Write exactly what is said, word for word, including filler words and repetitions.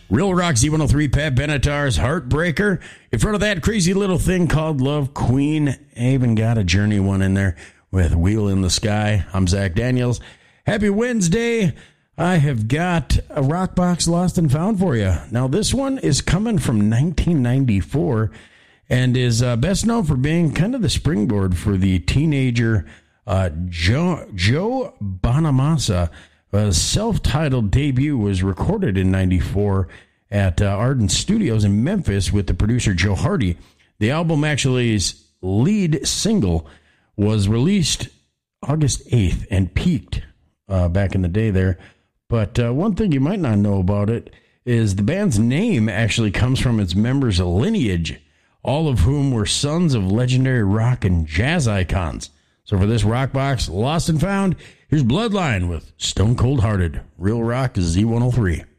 Real Rock Z one oh three, Pat Benatar's Heartbreaker. In front of that crazy little thing called Love Queen. I even got a Journey one in there with Wheel in the Sky. I'm Zach Daniels. Happy Wednesday. I have got a Rock Box Lost and Found for you. Now, this one is coming from nineteen ninety-four and is uh, best known for being kind of the springboard for the teenager uh, Joe, Joe Bonamassa. A self-titled debut was recorded in ninety-four at uh, Ardent Studios in Memphis with the producer Joe Hardy. The album actually's lead single was released August eighth and peaked uh, back in the day there. But uh, one thing you might not know about it is the band's name actually comes from its members' lineage, all of whom were sons of legendary rock and jazz icons. So for this Rock Box Lost and Found, here's Bloodline with Stone Cold Hearted. Real Rock Z one oh three.